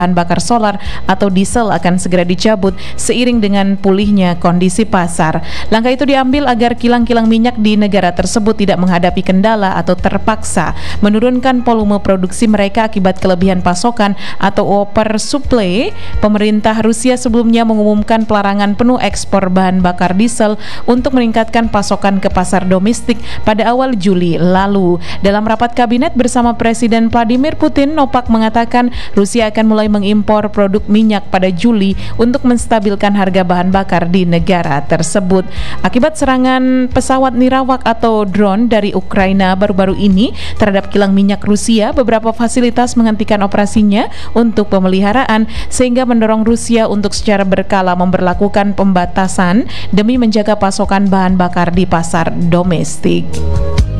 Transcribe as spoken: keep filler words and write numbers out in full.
bahan bakar solar atau diesel akan segera dicabut seiring dengan pulihnya kondisi pasar. Langkah itu diambil agar kilang-kilang minyak di negara tersebut tidak menghadapi kendala atau terpaksa menurunkan volume produksi mereka akibat kelebihan pasokan atau oversupply. Pemerintah Rusia sebelumnya mengumumkan pelarangan penuh ekspor bahan bakar diesel untuk meningkatkan pasokan ke pasar domestik pada awal Juli lalu. Dalam rapat kabinet bersama Presiden Vladimir Putin, Novak mengatakan Rusia akan mulai mengimpor produk minyak pada Juli untuk menstabilkan harga bahan bakar di negara tersebut. Akibat serangan pesawat nirawak atau drone dari Ukraina baru-baru ini terhadap kilang minyak Rusia, beberapa fasilitas menghentikan operasinya untuk pemeliharaan sehingga mendorong Rusia untuk secara berkala memberlakukan pembatasan demi menjaga pasokan bahan bakar di pasar domestik.